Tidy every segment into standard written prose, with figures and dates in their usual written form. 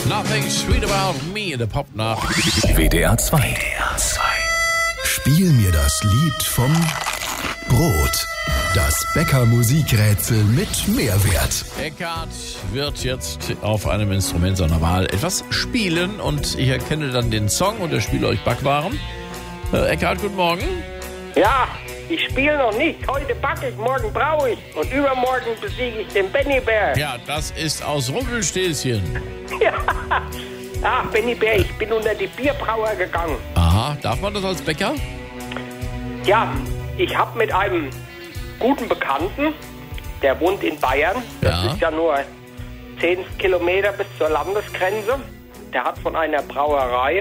Nothing Sweet About Me, der Pop nach WDR 2. Spiel mir das Lied vom Brot. Das Bäcker-Musikrätsel mit Mehrwert. Eckhard wird jetzt auf einem Instrument seiner Wahl etwas spielen und ich erkenne dann den Song und er spiele euch Backwaren. Eckhard, guten Morgen. Ja, ich spiele noch nicht. Heute backe ich, morgen braue ich. Und übermorgen besiege ich den Benny Bär. Ja, das ist aus Rumpelstilzchen. Ja. Ach, Benny Bär, ich bin unter die Bierbrauer gegangen. Aha, darf man das als Bäcker? Ja, ich habe mit einem guten Bekannten, der wohnt in Bayern. Das Ja. ist ja nur 10 Kilometer bis zur Landesgrenze. Der hat von einer Brauerei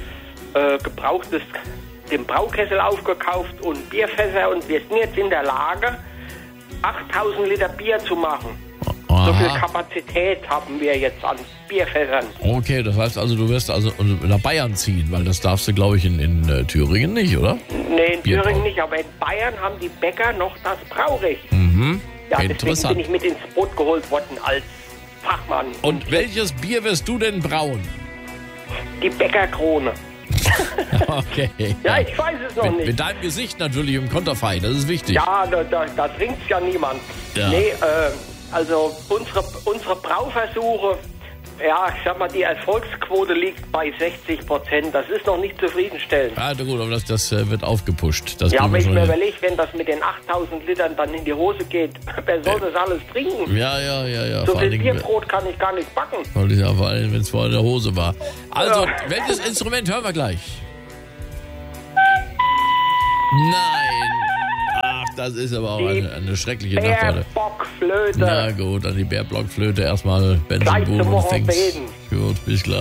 den Braukessel aufgekauft und Bierfässer und wir sind jetzt in der Lage, 8000 Liter Bier zu machen. So viel Kapazität haben wir jetzt an Bierfässern. Okay, das heißt also, du wirst also nach Bayern ziehen, weil das darfst du, glaube ich, in Thüringen nicht, oder? Nee, in Bierbrau. Thüringen nicht, aber in Bayern haben die Bäcker noch das Braurecht. Mhm. Ja, deswegen Interessant. bin ich mit ins Boot geholt worden als Fachmann. Und welches Bier wirst du denn brauen? Die Bäckerkrone. Okay. Ja, ich weiß es noch nicht. Mit deinem Gesicht natürlich im Konterfei, das ist wichtig. Ja, da trinkt's ja niemand. Ja. Nee, also unsere Brauversuche, ja, ich sag mal, die Erfolgsquote liegt bei 60%. Das ist noch nicht zufriedenstellend. Ja, gut, aber das wird aufgepusht. Das Ja, kriegen wir wenn ich schon mir hin. überlege, wenn das mit den 8000 Litern dann in die Hose geht, wer soll das alles trinken? Ja. So Vor viel allen Dingen, Bierbrot kann ich gar nicht backen. vor allem, wenn es vor in der Hose war. Also, Ja. welches Instrument hören wir gleich? Nein. Ach, das ist aber auch eine schreckliche Nachfrage. Bärbockflöte. Na gut, an die Bärblockflöte erstmal Benson Gleich zum Boone und Things. Orthopäden. Gut, bis gleich.